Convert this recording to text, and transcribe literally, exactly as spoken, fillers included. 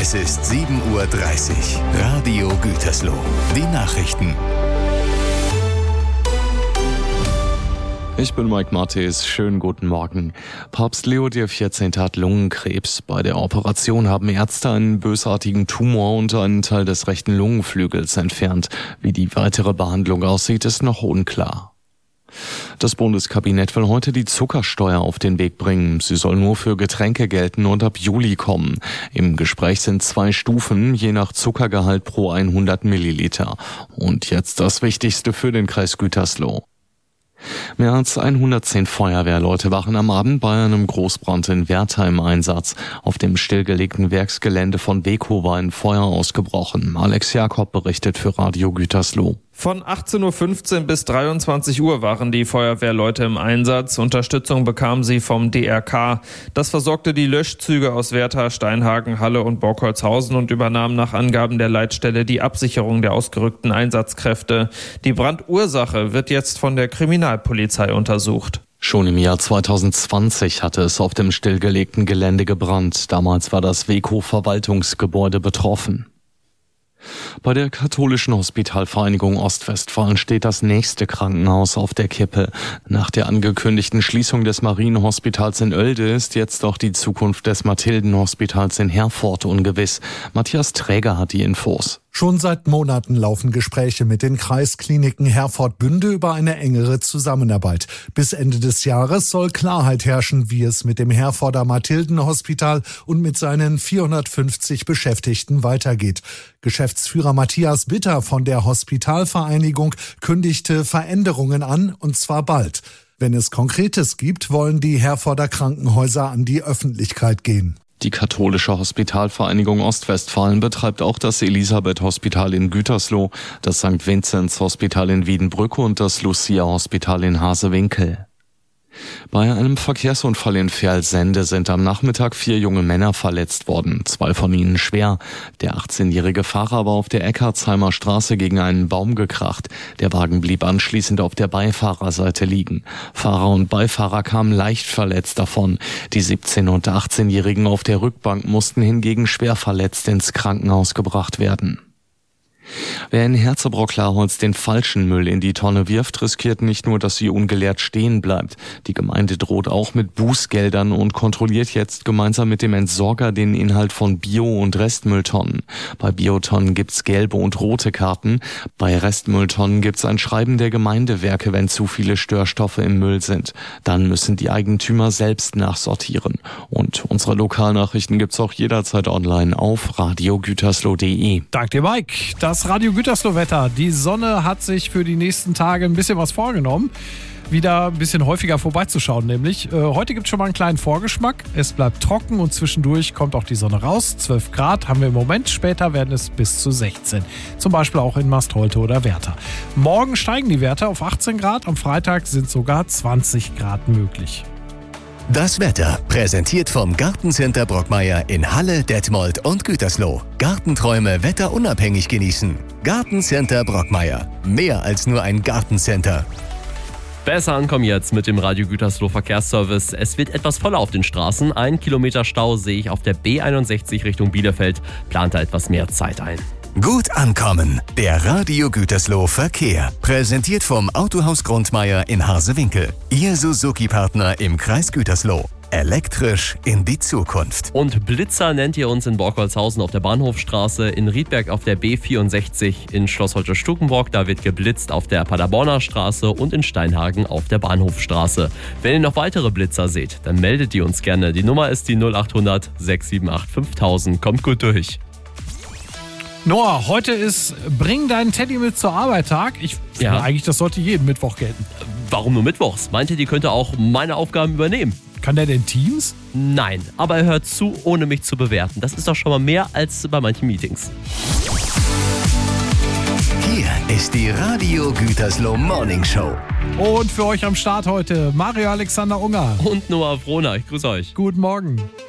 Es ist sieben Uhr dreißig. Radio Gütersloh. Die Nachrichten. Ich bin Mike Martes. Schönen guten Morgen. Papst Leo der vierzehnte hat Lungenkrebs. Bei der Operation haben Ärzte einen bösartigen Tumor und einen Teil des rechten Lungenflügels entfernt. Wie die weitere Behandlung aussieht, ist noch unklar. Das Bundeskabinett will heute die Zuckersteuer auf den Weg bringen. Sie soll nur für Getränke gelten und ab Juli kommen. Im Gespräch sind zwei Stufen, je nach Zuckergehalt pro hundert Milliliter. Und jetzt das Wichtigste für den Kreis Gütersloh. Mehr als hundertzehn Feuerwehrleute waren am Abend bei einem Großbrand in Werther im Einsatz. Auf dem stillgelegten Werksgelände von Beko war ein Feuer ausgebrochen. Alex Jakob berichtet für Radio Gütersloh. Von achtzehn Uhr fünfzehn bis dreiundzwanzig Uhr waren die Feuerwehrleute im Einsatz. Unterstützung bekamen sie vom D R K. Das versorgte die Löschzüge aus Werther, Steinhagen, Halle und Borkholzhausen und übernahm nach Angaben der Leitstelle die Absicherung der ausgerückten Einsatzkräfte. Die Brandursache wird jetzt von der Kriminalpolizei untersucht. Schon im Jahr zweitausendzwanzig hatte es auf dem stillgelegten Gelände gebrannt. Damals war das Weco-Verwaltungsgebäude betroffen. Bei der katholischen Hospitalvereinigung Ostwestfalen steht das nächste Krankenhaus auf der Kippe. Nach der angekündigten Schließung des Marienhospitals in Oelde ist jetzt auch die Zukunft des Mathildenhospitals in Herford ungewiss. Matthias Träger hat die Infos. Schon seit Monaten laufen Gespräche mit den Kreiskliniken Herford-Bünde über eine engere Zusammenarbeit. Bis Ende des Jahres soll Klarheit herrschen, wie es mit dem Herforder Mathildenhospital und mit seinen vierhundertfünfzig Beschäftigten weitergeht. Geschäftsführer Matthias Bitter von der Hospitalvereinigung kündigte Veränderungen an, und zwar bald. Wenn es Konkretes gibt, wollen die Herforder Krankenhäuser an die Öffentlichkeit gehen. Die katholische Hospitalvereinigung Ostwestfalen betreibt auch das Elisabeth-Hospital in Gütersloh, das Sankt Vinzenz-Hospital in Wiedenbrück und das Lucia-Hospital in Hasewinkel. Bei einem Verkehrsunfall in Verlsende sind am Nachmittag vier junge Männer verletzt worden, zwei von ihnen schwer. Der achtzehnjährige Fahrer war auf der Eckartsheimer Straße gegen einen Baum gekracht. Der Wagen blieb anschließend auf der Beifahrerseite liegen. Fahrer und Beifahrer kamen leicht verletzt davon. Die siebzehn- und achtzehnjährigen auf der Rückbank mussten hingegen schwer verletzt ins Krankenhaus gebracht werden. Wer in Herzebrock-Laholz den falschen Müll in die Tonne wirft, riskiert nicht nur, dass sie ungeleert stehen bleibt. Die Gemeinde droht auch mit Bußgeldern und kontrolliert jetzt gemeinsam mit dem Entsorger den Inhalt von Bio- und Restmülltonnen. Bei Biotonnen gibt's gelbe und rote Karten. Bei Restmülltonnen gibt's ein Schreiben der Gemeindewerke, wenn zu viele Störstoffe im Müll sind. Dann müssen die Eigentümer selbst nachsortieren. Und unsere Lokalnachrichten gibt's auch jederzeit online auf radio gütersloh punkt de. Dank dir, Mike. Das Radio Gütersloh-Wetter. Die Sonne hat sich für die nächsten Tage ein bisschen was vorgenommen. Wieder ein bisschen häufiger vorbeizuschauen nämlich. Äh, heute gibt es schon mal einen kleinen Vorgeschmack. Es bleibt trocken und zwischendurch kommt auch die Sonne raus. zwölf Grad haben wir im Moment. Später werden es bis zu sechzehn. Zum Beispiel auch in Mastholte oder Werther. Morgen steigen die Werte auf achtzehn Grad. Am Freitag sind sogar zwanzig Grad möglich. Das Wetter präsentiert vom Gartencenter Brockmeier in Halle, Detmold und Gütersloh. Gartenträume wetterunabhängig genießen. Gartencenter Brockmeier. Mehr als nur ein Gartencenter. Besser ankommen jetzt mit dem Radio Gütersloh Verkehrsservice. Es wird etwas voller auf den Straßen. Ein Kilometer Stau sehe ich auf der B einundsechzig Richtung Bielefeld. Plant da etwas mehr Zeit ein. Gut ankommen. Der Radio Gütersloh Verkehr. Präsentiert vom Autohaus Grundmeier in Hasewinkel. Ihr Suzuki-Partner im Kreis Gütersloh. Elektrisch in die Zukunft. Und Blitzer nennt ihr uns in Borkholzhausen auf der Bahnhofstraße, in Riedberg auf der B vierundsechzig, in Schloss Holter-Stukenbrock, da wird geblitzt auf der Paderborner Straße und in Steinhagen auf der Bahnhofstraße. Wenn ihr noch weitere Blitzer seht, dann meldet die uns gerne. Die Nummer ist die null achthundert sechs sieben acht fünftausend. Kommt gut durch. Noah, heute ist Bring deinen Teddy mit zur Arbeit Tag. Ich finde Ja. eigentlich, das sollte jeden Mittwoch gelten. Warum nur mittwochs? Meint ihr, die könnte auch meine Aufgaben übernehmen? Kann der denn Teams? Nein, aber er hört zu, ohne mich zu bewerten. Das ist doch schon mal mehr als bei manchen Meetings. Hier ist die Radio Gütersloh Morning Show. Und für euch am Start heute Mario Alexander Unger. Und Noah Frohner, ich grüße euch. Guten Morgen.